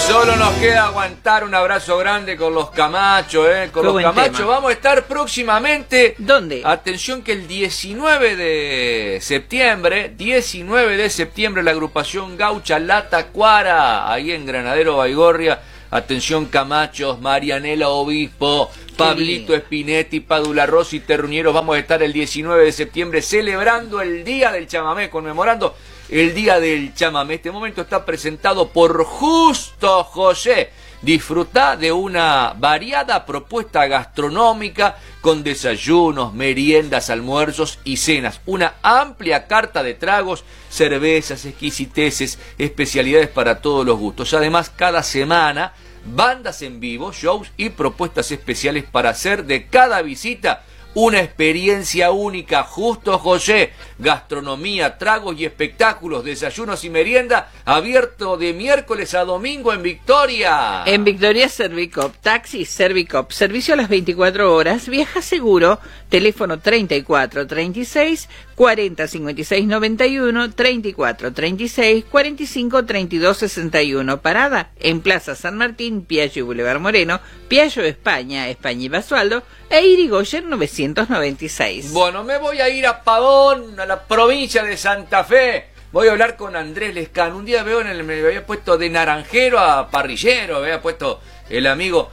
Solo nos queda aguantar. Un abrazo grande con los Camacho, con los Camacho. Tema. Vamos a estar próximamente. ¿Dónde? Atención que el 19 de septiembre, la agrupación gaucha La Tacuara, ahí en Granadero Baigorria. Atención Camachos, Marianela Obispo, Pablito Espinetti, Padula Rossi, Terruñeros. Vamos a estar el 19 de septiembre celebrando el Día del Chamamé, conmemorando el Día del Chamamé. Este momento está presentado por Justo José. Disfruta de una variada propuesta gastronómica con desayunos, meriendas, almuerzos y cenas. Una amplia carta de tragos, cervezas, exquisiteces, especialidades para todos los gustos. Además, cada semana, bandas en vivo, shows y propuestas especiales para hacer de cada visita una experiencia única. Justo José, gastronomía, tragos y espectáculos, desayunos y merienda, abierto de miércoles a domingo en Victoria. En Victoria Servicop, taxi Servicop, servicio a las 24 horas, viaja seguro, teléfono 34 36 40 56 91, 34 36 45 32 61, parada en Plaza San Martín, Piaggio y Boulevard Moreno, Piaggio, España y Basualdo, e Irigoyen 996. Bueno, me voy a ir a Pavón, a la provincia de Santa Fe. Voy a hablar con Andrés Lescano. Un día veo me había puesto de naranjero a parrillero, había puesto el amigo